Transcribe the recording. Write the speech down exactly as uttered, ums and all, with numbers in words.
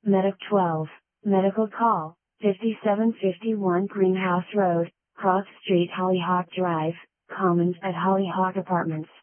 Medic twelve, medical call, fifty-seven fifty-one Greenhouse Road, Cross Street, Hollyhock Drive, Commons at Hollyhock Apartments.